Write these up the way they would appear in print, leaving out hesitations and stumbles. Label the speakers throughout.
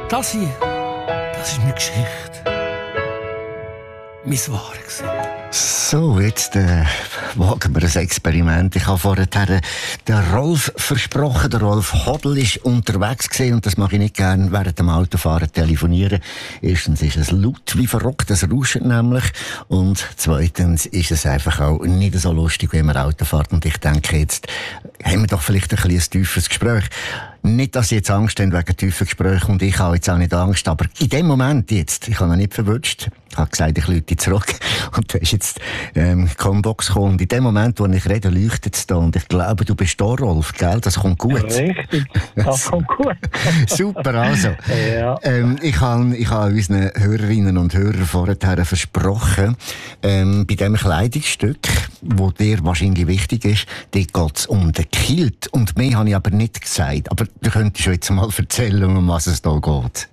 Speaker 1: Das hier, das ist meine Geschichte. Mein wahres Gesicht.
Speaker 2: So, jetzt wagen wir ein Experiment. Ich habe vorher den Rolf versprochen. Der Rolf Hodl ist unterwegs gewesen, und das mache ich nicht gerne während dem Autofahren telefonieren. Erstens ist es laut wie verrückt, es rauscht nämlich. Und zweitens ist es einfach auch nicht so lustig, wenn man Auto fährt. Und ich denke, jetzt haben wir doch vielleicht ein bisschen ein tieferes Gespräch. Nicht, dass Sie jetzt Angst haben wegen tiefen Gesprächen, und ich habe jetzt auch nicht Angst, aber in dem Moment jetzt, ich habe noch nicht verwünscht, ich habe gesagt, ich rufe zurück, und da ist jetzt Combox gekommen, und in dem Moment, wo ich rede, leuchtet es da, und ich glaube, du bist da, Rolf, gell? Das kommt gut.
Speaker 3: Richtig, das kommt gut.
Speaker 2: Super, also.
Speaker 3: Ja.
Speaker 2: Ich habe unseren Hörerinnen und Hörern vorher versprochen, bei diesem Kleidungsstück, das dir wahrscheinlich wichtig ist, dort geht es um den Kilt, und mehr habe ich aber nicht gesagt, aber du könntest jetzt mal erzählen, um was es da geht.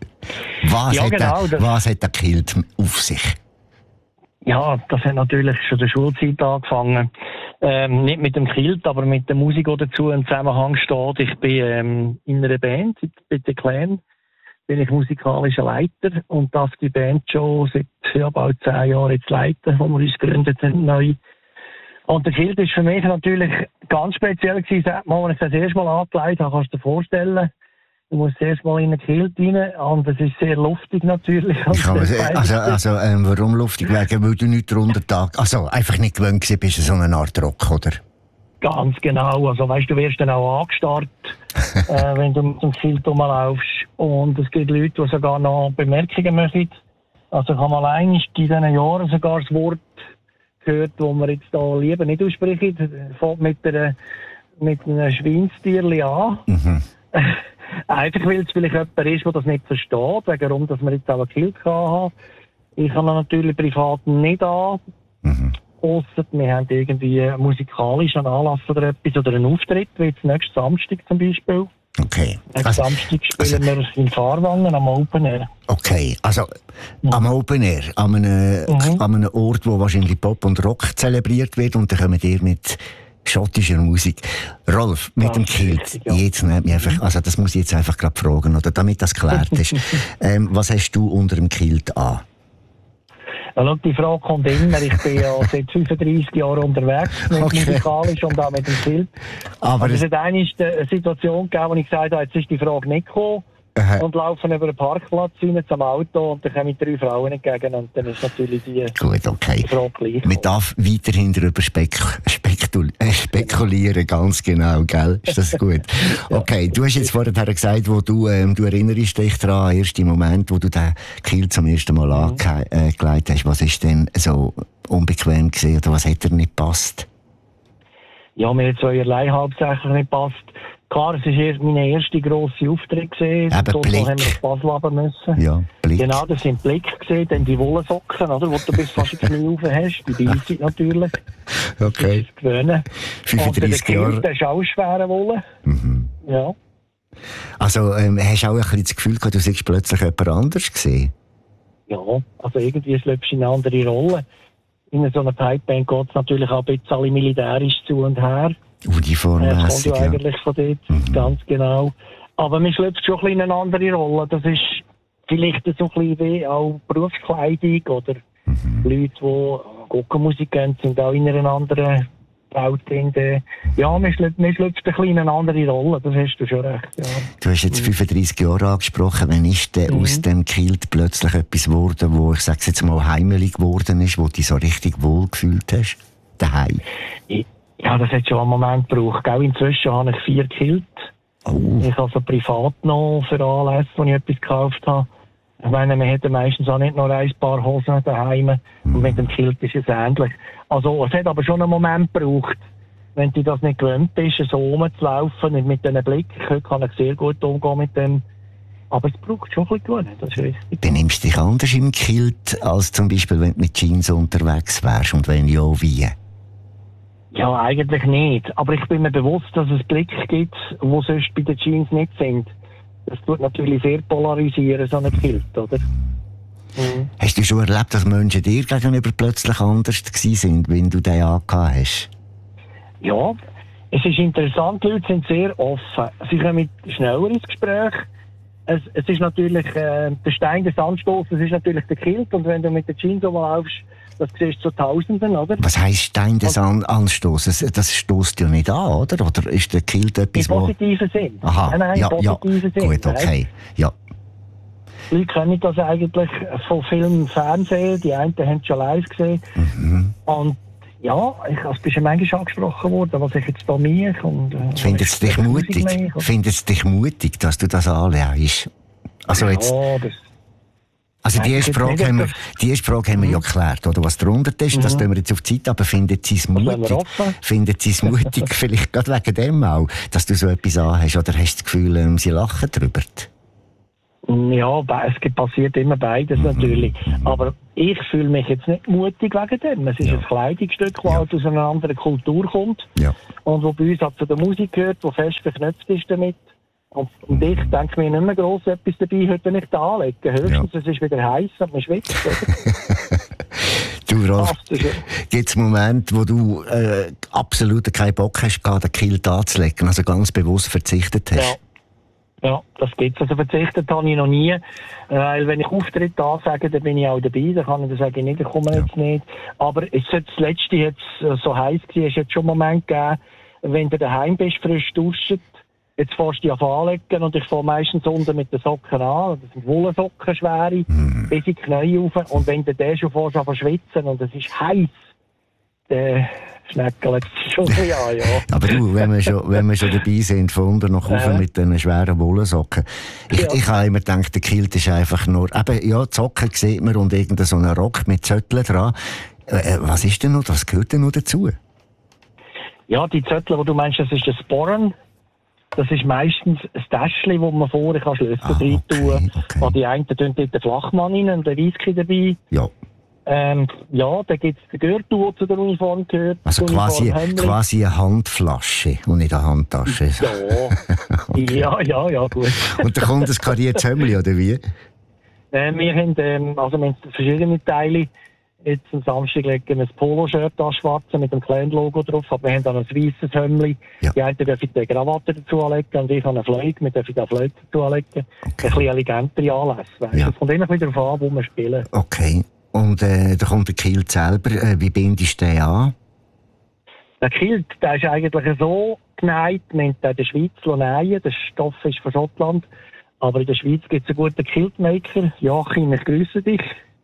Speaker 2: Was hat der Kilt auf sich?
Speaker 3: Ja, das hat natürlich schon in der Schulzeit angefangen. Nicht mit dem Kilt, aber mit der Musik, die dazu im Zusammenhang steht. Ich bin in einer Band, bei The Clan, bin ich musikalischer Leiter, und darf die Band schon seit bald 10 Jahren jetzt leiten, wo wir uns gegründet haben, neu. Und der Kilt ist für mich natürlich ganz speziell gewesen, als ich das erste Mal angelegt habe, kannst du dir vorstellen. Du musst erst mal in den Kilt rein, und es ist sehr luftig natürlich.
Speaker 2: Warum luftig? Weil du nicht drunter einfach nicht gewöhnt gewesen bist, so eine Art Rock, oder?
Speaker 3: Ganz genau. Also weißt du, wirst dann auch angestarrt, wenn du mit dem Kilt rumlaufst. Und es gibt Leute, die sogar noch Bemerkungen machen. Also ich habe mal in diesen Jahren sogar das Wort gehört, wo wir jetzt da lieber nicht aussprechen. Fängt mit einem Schweinstierli an. Mhm. Einfach weil es vielleicht jemand ist, der das nicht versteht, warum dass wir jetzt auch einen Kilt haben. Ich habe ihn natürlich privat nicht an. Mhm. Ausser wir haben irgendwie musikalisch einen Anlass oder etwas oder einen Auftritt, wie jetzt nächsten Samstag zum Beispiel.
Speaker 2: Okay.
Speaker 3: Nächsten Samstag spielen wir in Fahrwangen am Open Air.
Speaker 2: Okay, also am Open Air, an einem Ort, wo wahrscheinlich Pop und Rock zelebriert wird, und dann kommen ihr mit schottischer Musik. Rolf, mit dem Kilt, jetzt nimmt mich einfach, also das muss ich jetzt einfach gerade fragen, oder damit das geklärt ist. Was hast du unter dem Kilt an?
Speaker 3: Ja, die Frage kommt immer. Ich bin ja seit 35 Jahren unterwegs, musikalisch und auch mit dem Kilt. Aber es hat eine Situation gegeben, wo ich gesagt habe, jetzt ist die Frage nicht gekommen. Und laufen über den Parkplatz rein zum Auto, und dann kommen 3 Frauen entgegen, und dann ist natürlich die Frage gleich.
Speaker 2: Man darf weiterhin darüber spekulieren, ganz genau, gell? Ist das gut? Okay, du hast jetzt vorher gesagt, wo du erinnerst dich daran, den ersten Moment, wo du den Kilt zum ersten Mal angelegt hast. Was ist denn so unbequem gewesen, oder was hat dir nicht gepasst?
Speaker 3: Ja, mir hat zweierlei hauptsächlich nicht gepasst. Klar, es war mein erster grosser Auftritt gewesen. So haben wir auf Basel runter müssen.
Speaker 2: Ja, Blick.
Speaker 3: Genau, das sind Blick gewesen, dann die Wollsocken, oder, wo du bis fast ins Knie rauf hast. Die Beizeit natürlich.
Speaker 2: Okay.
Speaker 3: Das ist gewöhnen.
Speaker 2: 35 Jahre.
Speaker 3: Das ist auch schwere Wolle. Mhm. Ja.
Speaker 2: Also, hast du auch ein bisschen das Gefühl gehabt, du seist plötzlich jemand anders gesehen?
Speaker 3: Ja, also irgendwie schlüpfst du in eine andere Rolle. In so einer Pipeband geht es natürlich auch ein bisschen militärisch zu und her.
Speaker 2: Uniformmässig,
Speaker 3: das kommt ja eigentlich von dort, ganz genau. Aber man schlüpft schon ein bisschen in eine andere Rolle. Das ist vielleicht so ein bisschen wie auch Berufskleidung, oder Leute, die Gockenmusik gehen, sind auch in einer anderen Welt drin. Ja, man schlüpft ein bisschen in eine andere Rolle, das hast du schon recht. Ja.
Speaker 2: Du hast jetzt 35 Jahre angesprochen. Wann ist denn aus dem Kilt plötzlich etwas geworden, wo, ich sage jetzt mal, heimelig geworden ist, wo du dich so richtig wohl gefühlt hast? Daheim?
Speaker 3: Ja, das hat schon einen Moment gebraucht. Inzwischen habe ich 4 Kilt. Oh. Ich habe also privat noch für Anlässe, wo ich etwas gekauft habe. Ich meine, man hätte meistens auch nicht noch ein paar Hosen daheim. Und mit dem Kilt ist es ähnlich. Also, es hat aber schon einen Moment gebraucht. Wenn du das nicht gewöhnt bist, so rumzulaufen, nicht mit diesen Blick. Heute kann ich sehr gut umgehen mit dem. Aber es braucht schon ein bisschen, das ist richtig.
Speaker 2: Benimmst du dich anders im Kilt, als zum Beispiel, wenn du mit Jeans unterwegs wärst? Und wenn ja, wie?
Speaker 3: Ja, eigentlich nicht. Aber ich bin mir bewusst, dass es Blicke gibt, die sonst bei den Jeans nicht sind. Das tut natürlich sehr polarisieren, so ein Kilt, oder? Mhm.
Speaker 2: Hast du schon erlebt, dass Menschen dir gegenüber plötzlich anders waren, wenn du den angehabt hast?
Speaker 3: Ja, es ist interessant, die Leute sind sehr offen. Sie kommen schneller ins Gespräch. es ist natürlich der Stein des Anstoßes, ist natürlich der Kilt. Und wenn du mit der Jeans laufst, das siehst du zu Tausenden, oder?
Speaker 2: Was heisst Stein des Anstoßes? Das stößt ja nicht an, oder? Oder ist der Kilt etwas,
Speaker 3: im positiven Sinn.
Speaker 2: Aha,
Speaker 3: Nein,
Speaker 2: ja,
Speaker 3: positiven Sinn.
Speaker 2: Gut, okay. Ja.
Speaker 3: Die Leute kennen das eigentlich von Film und Fernsehen. Die einen haben es schon live gesehen. Und ja, ich bin schon manchmal angesprochen worden, was ich jetzt da mache.
Speaker 2: Findet es dich mutig? Findet es dich mutig, dass du das anlegst? Also jetzt... Also die erste Frage haben wir ja geklärt, oder? Was darunter ist, das tun wir jetzt auf die Zeit, aber findet sie es mutig? Findet sie es mutig, vielleicht gerade wegen dem auch, dass du so etwas anhast, oder hast du das Gefühl, sie lachen drüber?
Speaker 3: Ja, es passiert immer beides natürlich. Aber ich fühle mich jetzt nicht mutig wegen dem. Es ist ein Kleidungsstück, das aus einer anderen Kultur kommt und wo bei uns auch zu der Musik gehört, wo fest verknüpft ist damit. Und ich denke mir nicht mehr gross etwas dabei, heute nicht anlegen. Höchstens, es ist wieder heiß und man schwitzt.
Speaker 2: Du, Rolf, gibt es Momente, wo du absolut keinen Bock hast, den Kilt anzulegen, also ganz bewusst verzichtet hast?
Speaker 3: Ja, das gibt's. Also verzichtet habe ich noch nie. Weil wenn ich Auftritte ansage, dann bin ich auch dabei. Dann kann ich das sagen, nicht, ich komme jetzt nicht. Aber ist jetzt das Letzte jetzt so heiß gewesen, es jetzt schon einen Moment gegeben, wenn du daheim bist, frisch duschen, jetzt fährst du dich anlegen und ich fahre meistens unten mit den Socken an. Das sind Wollsocken, schwere, bis in die Knie rauf. Und wenn du den schon fährst an schwitzen und es ist heiß, dann schneckelt es schon an, ja.
Speaker 2: Aber du, wenn wir schon dabei sind, von unten nach oben mit diesen schweren Wollsocken. Ich habe immer gedacht, der Kilt ist einfach nur, eben, ja, die Socken sieht man und irgendein so einen Rock mit Zötteln dran. Was ist denn noch, was gehört denn noch dazu?
Speaker 3: Ja, die Zöttel, die du meinst, das ist der Sporn. Das ist meistens ein Täschchen, wo man vorne Schlösser rein tun kann. Die einen tun dort den Flachmann rein und den Whisky dabei. Ja. Dann gibt es den Gürtel, der zu der Uniform gehört.
Speaker 2: Also quasi eine Handflasche und nicht eine Handtasche.
Speaker 3: Ja. Ja, gut.
Speaker 2: Und dann kommt das kariertes Hemdli, oder wie?
Speaker 3: Wir haben verschiedene Teile. Jetzt am Samstag legen wir ein Poloshirt an, schwarze, mit dem Clan-Logo drauf. Aber wir haben dann ein weisses Hemdli. Ja. Die einen dürfen die Krawatte dazu anlegen und ich habe eine Fliege. Wir dürfen die Fliege dazu anlegen. Okay. Ein bisschen elegantere Anlässe. Ja. Das kommt immer wieder darauf an, wo wir spielen. Okay.
Speaker 2: Und da kommt der Kilt selber. Wie bindest du den an?
Speaker 3: Der Kilt, der ist eigentlich so genäht. Wir haben den in der Schweiz nähen. Der Stoff ist von Schottland. Aber in der Schweiz gibt es einen guten Kiltmaker. Joachim, ich grüße dich.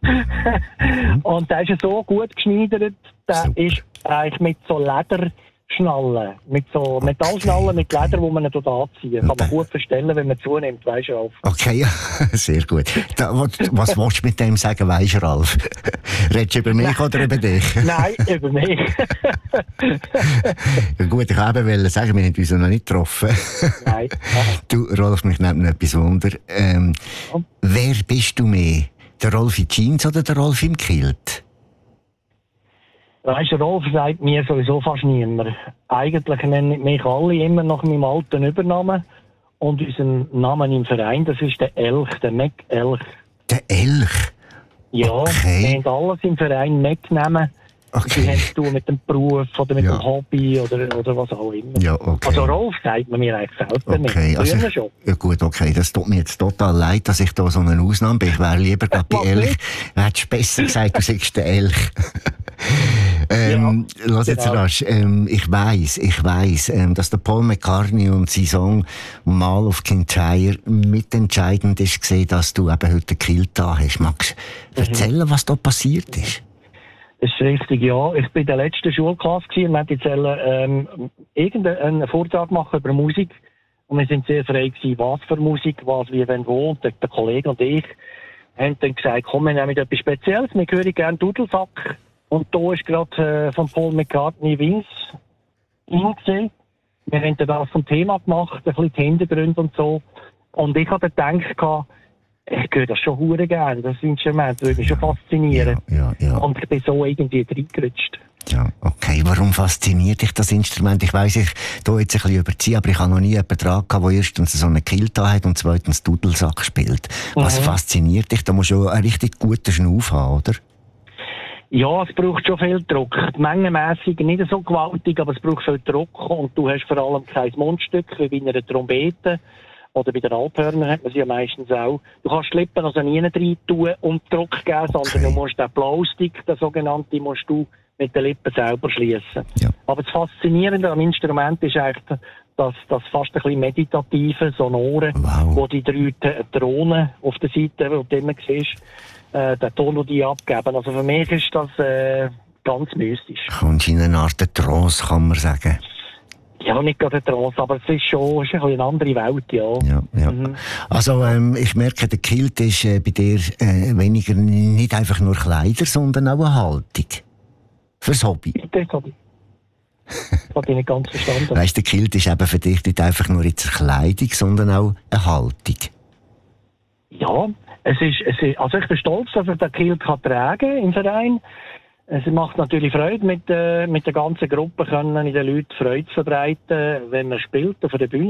Speaker 3: Und der ist so gut geschneidert, der ist eigentlich mit so Lederschnallen, mit so Metallschnallen mit Leder, die man nicht anziehen kann. Man gut verstellen, wenn man zunimmt, weisst du, Ralf.
Speaker 2: Okay, sehr gut. Was willst du mit dem sagen, weisst du, Ralf? Redest du über mich oder über dich?
Speaker 3: Nein, über mich.
Speaker 2: Ja, gut, ich wollte sagen, wir haben uns noch nicht getroffen.
Speaker 3: Nein.
Speaker 2: Du, Rolf, mich nimmt noch etwas Wunder. Wer bist du mehr? Der Rolf in Jeans oder der Rolf im Kilt?
Speaker 3: Weißt du, Rolf sagt mir sowieso fast niemand. Eigentlich nennen mich alle immer nach meinem alten Übernamen und unseren Namen im Verein, das ist der Elch, der Mac Elch.
Speaker 2: Der Elch?
Speaker 3: Ja, wir haben alles im Verein Mac genommen. Sie haben zu tun mit dem Beruf oder mit dem Hobby oder was auch immer. Ja, okay. Also Rolf sagt man mir eigentlich selber nicht.
Speaker 2: Also, schon. Ja gut, okay. Das tut mir jetzt total leid, dass ich da so eine Ausnahme bin. Ich wäre lieber gerade bei Elch. Hättest du besser gesagt, du sagst der Elch. Lass jetzt rasch. Ich weiss, dass der Paul McCartney und sein Song «Mal of Kintyre» mitentscheidend ist gesehen, dass du eben heute den Kilt da hast. Magst du erzählen, was da passiert ist?
Speaker 3: Das ist richtig, ja. Ich war in der letzten Schulklasse und wir wollten jetzt irgendeinen Vortrag machen über Musik. Und wir sind sehr frei gewesen, was für Musik, was, wie, wenn, wo. Und der Kollege und ich haben dann gesagt, komm, wir nehmen etwas Spezielles, wir hören gerne Dudelsack. Und da ist gerade von Paul McCartney Wings gesehen. Wir haben dann das zum Thema gemacht, ein bisschen die Hintergründe und so. Und ich hatte gedacht, ich höre das schon hure gerne, das Instrument würde mich schon faszinieren. Ja. Und ich bin so irgendwie reingerutscht.
Speaker 2: Ja, okay. Warum fasziniert dich das Instrument? Ich weiss, ich tue jetzt ein bisschen überziehen, aber ich habe noch nie jemanden dran gehabt, der erstens so einen Kilt hat und zweitens Dudelsack spielt. Was fasziniert dich? Da musst du einen richtig guten Schnuff haben, oder?
Speaker 3: Ja, es braucht schon viel Druck. Mengenmässig nicht so gewaltig, aber es braucht viel Druck und du hast vor allem kein Mundstück wie bei einer Trompete. Oder bei den Alphörnern hat man sie ja meistens auch. Du kannst die Lippen also nie rein tun und Druck geben, sondern du musst den Blowstick, den sogenannten, musst du mit den Lippen selber schließen.
Speaker 2: Ja.
Speaker 3: Aber das Faszinierende am Instrument ist eigentlich das fast ein bisschen meditative, sonore, wo die 3 Drohnen auf der Seite, wo du immer siehst, den Ton, den die abgeben. Also für mich ist das ganz mystisch.
Speaker 2: Kommst in eine Art Trance, kann man sagen.
Speaker 3: Ja, nicht gerade ein Trance, aber es ist schon eine andere Welt, ja.
Speaker 2: Ja. Also ich merke, der Kilt ist bei dir weniger nicht einfach nur Kleider, sondern auch eine Haltung. Fürs Hobby.
Speaker 3: Das habe ich nicht ganz verstanden.
Speaker 2: Weißt du, der Kilt ist eben für dich nicht einfach nur jetzt eine Kleidung, sondern auch eine Haltung.
Speaker 3: Ja, also ich bin stolz, dass ich den Kilt tragen im Verein. Es macht natürlich Freude, mit der ganzen Gruppe können in den Leuten Freude verbreiten, wenn man spielt auf der Bühne.